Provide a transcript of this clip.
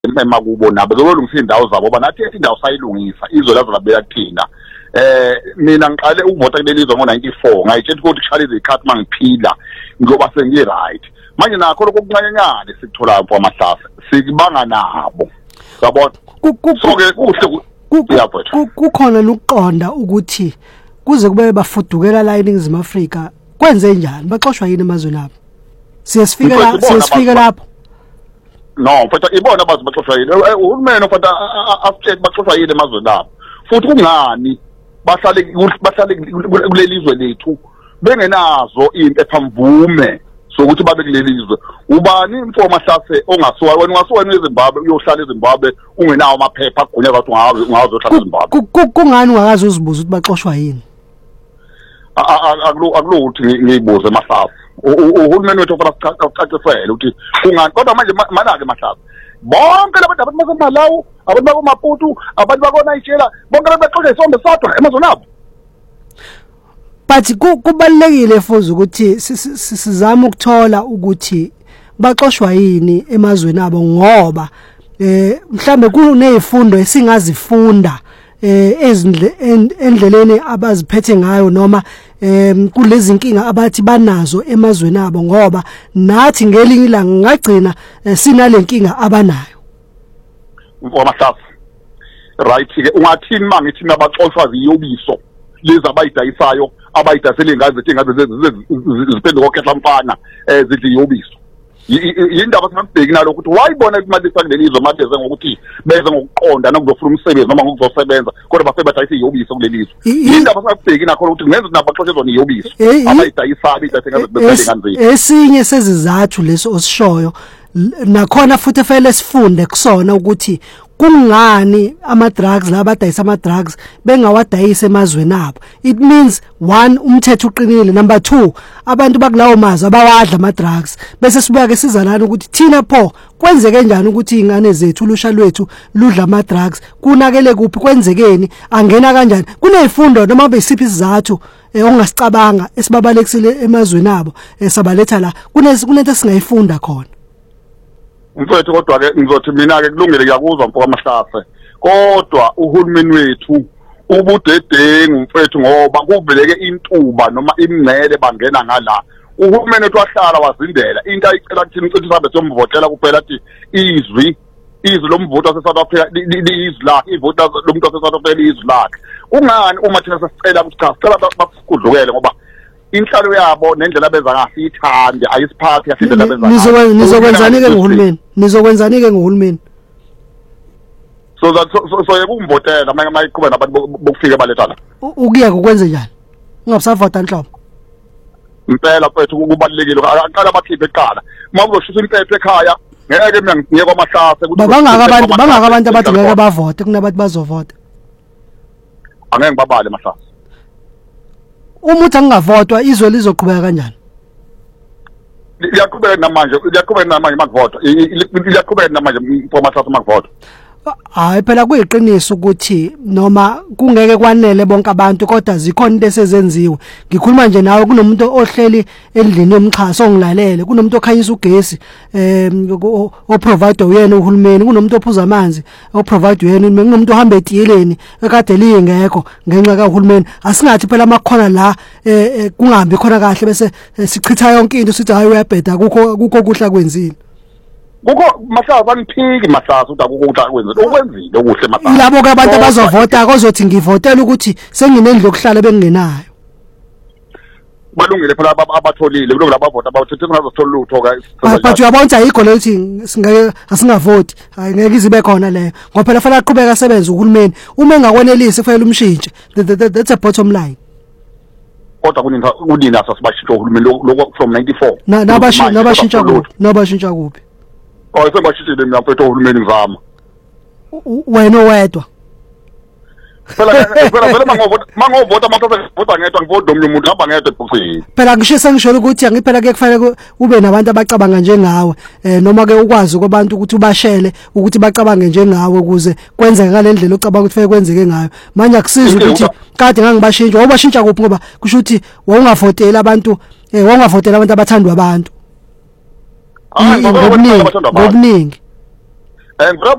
emakubo nabo zokulungisa indawo zabo banathi indawo sayilungisa izwe lazo labeka kuthina mina ngiqale ukuvota kulelizwe ngo94 ngayitshela ukuthi kushaya izikhathi mangiphila ngoba sengiyi right manje nakho lokho kunqanyanyane sikutholayo kwaMahlasa sikubanga nabo yabona so ke kuhle kukhona lokuqonda ukuthi kuze kube bafudukela la eNingizimu Afrika kwenze njani baxoshwa yini emazweni abo siyasifika lapho no mfethu ibona bazi baxoshwa yini uhulumeni mfethu afike baxoshwa yini emazweni abo futhi kungani bahlale kulelizwe lethu bengenazo impephamvume sokuthi babe kulelizwe ubani mfo Mahlase ongasuka wena ungasuka eZimbabwe uyohlala eZimbabwe ungenawo amaphepha agunya ukuthi ungazohlala eZimbabwe kungani ungakazi uzibuza ukuthi baxoshwa yini akulokuthi ngiyibuze Mahlase uhulumeni wethu ufuna ukucacisela ukuthi kungani kodwa manje manake Mahlase bonke labantu abantu baseMalawi abantu bakoMaputo abantu bakoNigeria bonke baxoxe isombe sodwa emazweni abo but kubalekile futhi ukuthi sizama ukuthola ukuthi baxoshwa yini emazweni abo ngoba mhlambe kunezifundo esingazifunda endleleni abaziphethe ngayo noma kulezi inkinga abathi banazo emazweni abo ngoba nathi ngelinye ilanga ngagcina sinalenkinga abanayo Mahlase right ke ungathini mangithi nabaxoshwa ziyobiso lezi abayidayisayo abayidasele ngazi ziphendwe kokhetla mfana zithi yobiso yindaba singabheki nalo ukuthi wayibona imali sakulelizwe manje ngokuthi beze ngokuqonda nokuzofuna umsebenzi noma ngokuzosebenza kodwa bafike badayisa iyobiso kulelizwe yindaba singabheki nakho ukuthi kungenza nabaxoshezwa niyobiso abayidayisayo idase ngazi kanzima esinye sezizathu leso osishoyo nakhona futhi efele sifunde kusona ukuthi kungani ama-drugs labadayisa ama-drugs bengawadayisa emazweni abo it means one umthetho uqinile number 2 abantu bakulawo mazwe abawadla ama-drugs bese sibuya ke sizalana ukuthi thina pho kwenzeke njani ukuthi ingane zethu ulusha lwethu ludla ama-drugs kunakele kuphi kwenzekeni angena kanjani kunezifundo noma besiphi isizathu ongasicabanga esibabalekisile emazweni abo sabaletha la kunento singayifunda khona mfethu kodwa ke ngizothi mina ke kulungile kuyakuzwa mfoko Mahlase kodwa uhulumeni wethu ubudedengu mfethu ngoba kuveleke intuba noma imngcele bangena ngala uhulumeni wethu wahlala wazindela into ayicela kuthini mfethu sabe somvotela kuphela athi izwi lomvoto waseSouth Africa izwi lakhe ivota lomuntu waseSouth Africa izwi lakhe ungani uma thina sasicela ukuthi cha sicela bakudlukele ngoba inhlalo yabo nendlela beza ngathi ithande ayisiphathi yasindela beza nizokwenzani ke ngohulumeni so yekumvotela manje mayiqhubeka nabantu bokufika balethana ukuya ukwenze njani ungabusavota nhlobo impela mfethu kubalekile aqala bakhiphe eqala makuzoshisa impepho ekhaya ngeke mina ngiye kwaMahlase ukuthi bangaka abantu abathi ngeke bavote kunabantu bazovota angeke babale Mahlase umuthi angavotwa izwe lizoqhubeka kanjani liyaqhubeka namanje makuvotwa liyaqhubeka namanje kwaMahlase makuvotwa hayi phela kuyiqiniso ukuthi noma kungeke kwanele bonke abantu kodwa zikhona into esezenziwe ngikhuluma nje nawe kunomuntu ohleli endlini yomxhaso ongilalele kunomuntu okhanyisa ugesi oprovide uyena uhulumeni kunomuntu ophuza amanzi oprovide uyena kunomuntu ohamba etiyeleni ekade lingekho ngenxa kahulumeni asingathi phela amakhona la kungahambi khona kahle bese sichitha yonke into sithi hayi uyabheda kukho kuhla kwenzile kukho Mahlase angiphiki Mahlase ukuthi akukho ukuthi ukwenzile okuhle Mahlase labo ke abantu abazovota akozothi ngivotela ukuthi senginendlu yokuhlala bengenayo balungile phela abatholile kulabo abavota abawuthethe kungazothola lutho ka but uyabona igole lithi singeke asingavoti hayi ngeke izibe khona leyo ngoba phela fanele aqhubeka asebenze uhulumeni uma engakwenelisi kufanele umshintshe that's a bottom line kodwa kunina sasibashintsha uhulumeni lokho from 94 nabashintsha kuphi sengibashishile mina mfethu uhulumeni ngizama wena owedwa phela mangovota vota ngedwa ngivota omunye umuntu hamba ngedwa ebhuqini phela ngisho ukuthi angiphela ke kufanele ube nabantu abacabanga njengawe noma ke ukwazi kwabantu ukuthi ubashele ukuthi bacabange njengawe ukuze kwenzeke ngalendlela ocabanga ukuthi fanele kwenzeke ngayo manje akusizi ukuthi kade ngangibashintsha wawubashintsha kuphi ngoba kusho ukuthi wawungavotela abantu wawungavotela abantu abathandwa abantu ngobuningi ngifuna